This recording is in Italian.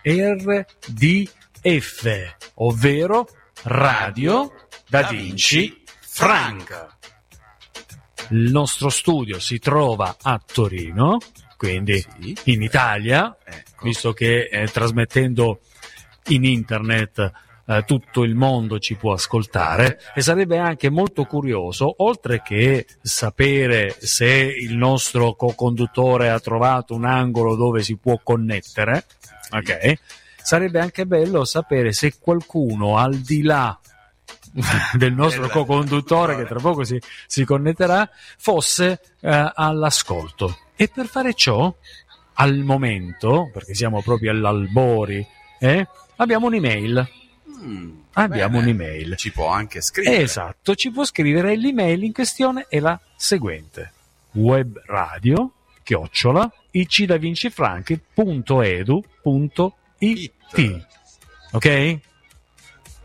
RDF, ovvero Radio Da Vinci Frank. Il nostro studio si trova a Torino, quindi in Italia, visto che trasmettendo in internet tutto il mondo ci può ascoltare, e sarebbe anche molto curioso, oltre che sapere se il nostro co-conduttore ha trovato un angolo dove si può connettere, ok? Sarebbe anche bello sapere se qualcuno al di là del nostro co-conduttore, che tra poco si connetterà, fosse all'ascolto. E per fare ciò, al momento, perché siamo proprio all'albori, abbiamo un'email. Un'email. Ci può anche scrivere. Esatto, ci può scrivere. L'email in questione è la seguente: webradio@icdavincifranchi.edu.it. Ok?